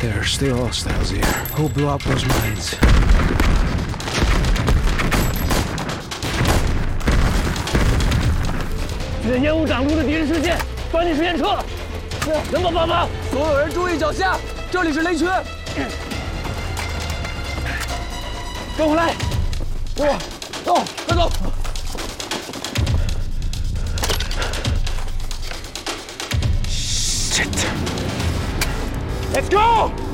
There are still hostiles here. Who blew up those mines? 这烟雾挡住了敌人视线，抓紧时间撤！能否帮忙？ 所有人注意脚下，这里是雷区。 跟我来！ 跟我，走，快走！ Shit. Let's go!